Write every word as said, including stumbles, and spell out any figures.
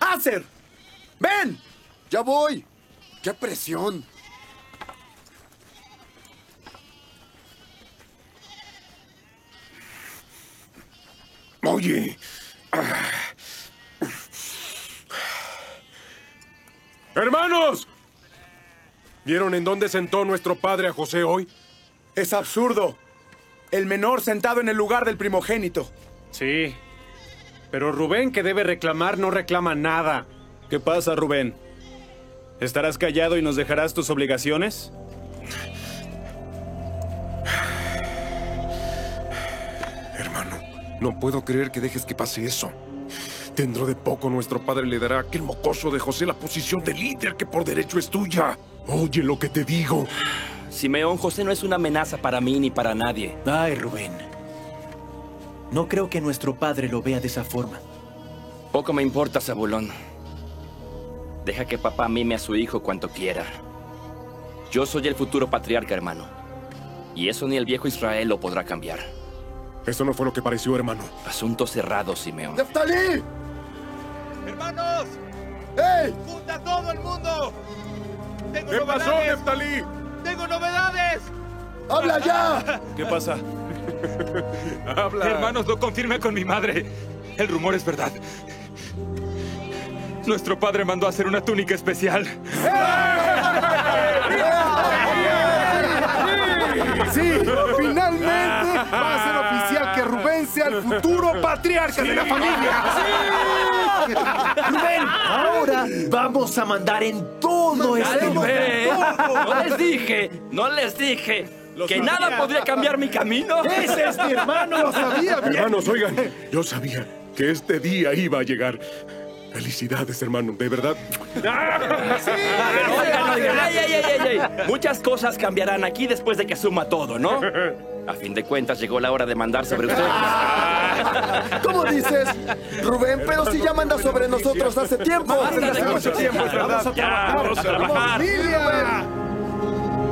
Nasser! ¡Ven! ¡Ya voy! ¡Qué presión! Oye. ¡Hermanos! ¿Vieron en dónde sentó nuestro padre a José hoy? Es absurdo. El menor sentado en el lugar del primogénito. Sí. Pero Rubén, que debe reclamar, no reclama nada. ¿Qué pasa, Rubén? ¿Estarás callado y nos dejarás tus obligaciones? Hermano, no puedo creer que dejes que pase eso. Dentro de poco nuestro padre le dará a aquel mocoso de José la posición de líder que por derecho es tuya. Oye lo que te digo. Simeón, José no es una amenaza para mí ni para nadie. Ay, Rubén. No creo que nuestro padre lo vea de esa forma. Poco me importa, Zabulón. Deja que papá mime a su hijo cuanto quiera. Yo soy el futuro patriarca, hermano. Y eso ni el viejo Israel lo podrá cambiar. Eso no fue lo que pareció, hermano. Asunto cerrado, Simeón. ¡Neftalí! ¡Hermanos! ¡Ey! ¡Junta a todo el mundo! ¡Tengo ¿Qué novedades! pasó, Neftalí? ¡Tengo novedades! ¡Habla ya! ¿Qué pasa? Habla. Hermanos, lo confirmé con mi madre. El rumor es verdad. Nuestro padre mandó a hacer una túnica especial. Sí, finalmente va a ser oficial que Rubén sea el futuro patriarca de la familia. Rubén, ahora vamos a mandar en todo este lugar. ¿Eh? No les dije, no les dije que nada podría cambiar mi camino. Ese es mi hermano. Lo sabía bien. Hermanos, oigan, yo sabía que este día iba a llegar. Felicidades, hermano, de verdad. Pero oigan, oigan, ay, ay, ay, ay, ay. Muchas cosas cambiarán aquí después de que suma todo, ¿no? A fin de cuentas, llegó la hora de mandar sobre ustedes. ¿Cómo dices? Rubén, pero si ya manda sobre nosotros hace tiempo. Hace mucho tiempo, es verdad. Ya, vamos a trabajar. ¡Familia!